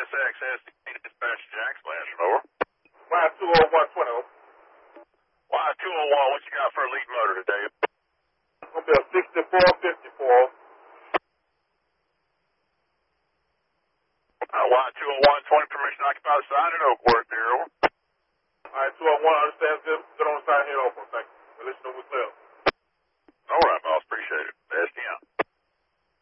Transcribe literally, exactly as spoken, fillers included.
S X S dispatch Jack Slash, over. Y two oh one twenty, over. Y two oh one, what you got for a lead motor today? It's going to be a sixty-four fifty-four. Uh, Y two oh one, twenty permission to occupy the side at Oakworth there, over. All right, two oh one, understand this. Get on the side, head open. Thank you. We'll let you know we're clear.